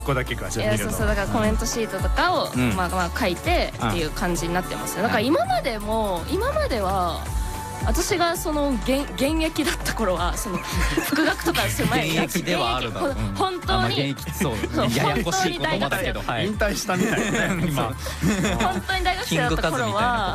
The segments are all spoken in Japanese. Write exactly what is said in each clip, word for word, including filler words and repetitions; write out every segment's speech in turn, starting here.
こだけかじゃあいや見るの。 そうそうだからコメントシートとかを、 うんまあまあ書いてっていう感じになってますよ。だから今までも今までは私がその現現役だった頃はその復学とかする前に現役ではあるだろう、うん、 本当に現役そうそうややこしい言葉だけど、はい、 引退したみたいなね今。 本当に大学生だった頃は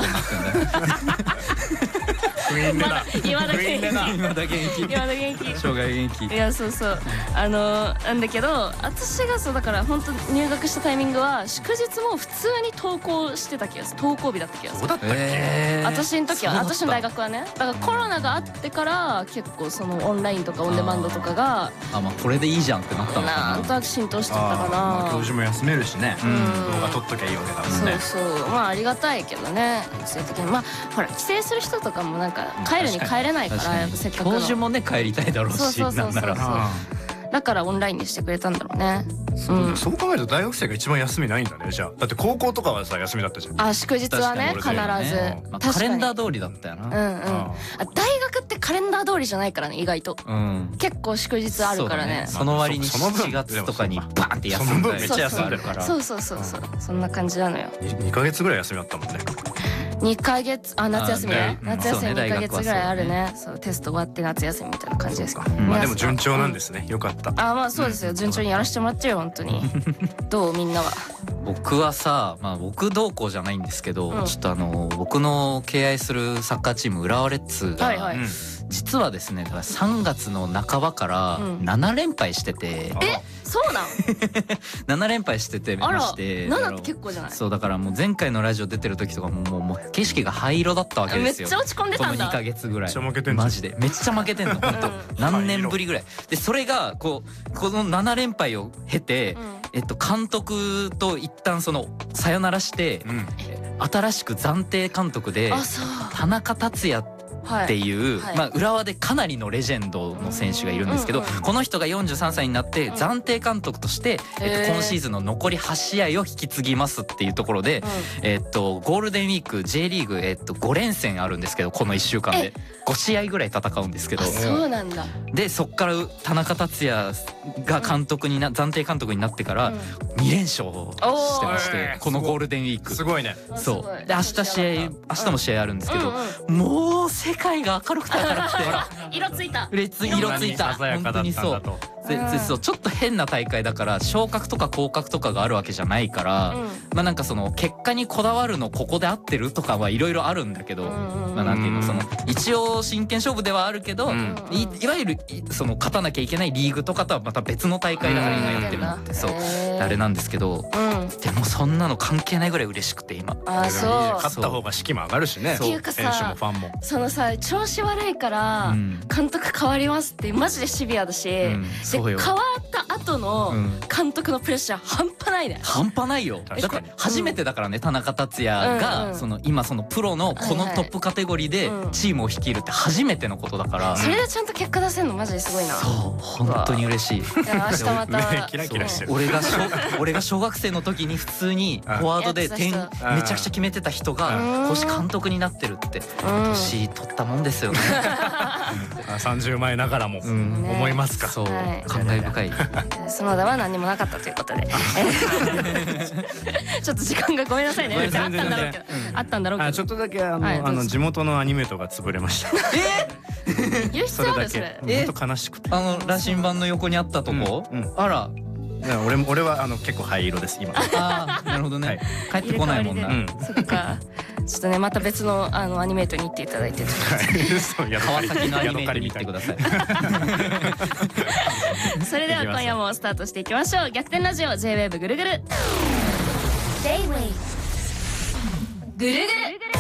クイーンでだ。 今だけ今だ現役今だ現役生涯現役。 いやそうそうあのなんだけど私がそうだから本当入学したタイミングは祝日も普通に登校してた気がする。登校日だった気がする。 そうだったっけ。 えー、 私の時はそうだった私の大学はねだからコロナがあってから結構そのオンラインとかオンデマンドとかがあまあこれでいいじゃんってなったのかな。 なんとなく浸透してったかあーまあな。 教授も休めるしね。 うん動画撮っときゃいいわけだもんね。 そうそうまあありがたいけどねそういう時にまあほら帰省する人とかもなんか帰るに帰れないからやっぱせっかくの教授もね帰りたいだろうし、 そうそうそうそうなんならあだからオンラインにしてくれたんだろうね。うんそう考えると大学生が一番休みないんだねじゃあ。だって高校とかはさ休みだったじゃん。 あ祝日はね必ず確かにねまあカレンダー通りだったよな。 うんうんあ大学ってカレンダー通りじゃないからね意外とうん結構祝日あるからね。 その割にその分しちがつとかにバーンって休そのんだり分めっちゃ休んでるから。 そうそうそうそうそんな感じなのよ。 にかげつぐらい休みあったもんね。 にかげつあ夏休みねあね夏休みそうねにかげつぐらいあるね。そうテスト終わって夏休みみたいな感じですか。 まあでも順調なんですね。よかった。 あまあそうですよ順調にやらせてもらっちゃうよ本当に。どうみんなは。 僕はさ、まあ僕同校じゃないんですけど、 うんちょっとあの僕の敬愛するサッカーチーム浦和レッズが、 はいはいうん実はですねだからさんがつの半ばからうんなな連敗してて、 あえそうなんなな連敗しててあらましてななって結構じゃない。 そうだからもう前回のラジオ出てる時とかももうもう景色が灰色だったわけですよ。 めっちゃ落ち込んでこのたんだ。 にかげつぐらいめっちゃ負けてんじゃんマジでめっちゃ負けてんの本当、 うん何年ぶりぐらいでそれがこうこのなな連敗を経て、 うんえっと監督と一旦そのさよならしてうん新しく暫定監督であそう田中達也はいっていう、 はいまあ、浦和でかなりのレジェンドの選手がいるんですけど、 うんうんこの人がよんじゅうさんさいになってうん暫定監督として、えっへーと、今シーズンの残りはち試合を引き継ぎますっていうところで、えっと、ゴールデンウィーク J リーグ、えっと、ご連戦あるんですけどこのいっしゅうかんでご試合ぐらい戦うんですけどあそうなんだ。 でそっから田中達也が監督にな暫定監督になってからうんに連勝してましおてーこのゴールデンウィーク。 すごいね。 あすごいそうで明日試合明日も試合あるんですけど、 うんうんもう世界が明るくて明るくて色ついた。 列色ついた鮮やかだったんだと。 ででそうちょっと変な大会だから昇格とか降格とかがあるわけじゃないから、 うんまあなんかその結果にこだわるのここで合ってるとかはいろいろあるんだけど、 うんうんまあなんていうのその一応真剣勝負ではあるけど、 うんいいわゆるいその勝たなきゃいけないリーグとかとはまた別の大会だから今やってるのってそうへーあれなんですけど、 うんでもそんなの関係ないぐらい嬉しくて今。 あそう勝った方が士気も上がるしね。 っていうかさ選手もファンも。 そのさ調子悪いからうん監督変わりますってマジでシビアだし、 うんでそうよ変わった後のうん監督のプレッシャー半端ないね。 半端ないよ。だって確かに初めてだからね田中達也うんうがんその今そのプロのこのトップカテゴリーでうんチームを率いるって初めてのことだから。 それでちゃんと結果出せるのマジですごいな。 そう本当に嬉しい。 いや明日また目キラキラしてる。 俺が小俺が小学生の時に普通にフォワードで点やってた人めちゃくちゃ決めてた人うんが今年監督になってるってうん年取ったもんですよね。 あさんじゅうまえながらもうんね思いますか。 そうはい感慨深い。 園田は何にもなかったということでちょっと時間がごめんなさいね。 ごめんあったんだろうけどあったんだろうけどあちょっとだけあの、 はいどうぞあの地元のアニメートが潰れました。 言う必それだけ要あるそれ。 え本当悲しくて。 あの羅針盤の横にあったとこうんうんあらいや俺も俺はあの結構灰色です今。 あーなるほどね帰ってこないもんな。 うんそっか。ちょっとねまた別のあのアニメートに行っていただいて。 そうヤド川カリ崎のアニメートヤドカリみたいに行ってください。 それでは今夜もスタートしていきましょう。逆転ラジオ J-ウェーブ ぐるぐる J-ウェーブ ぐるぐる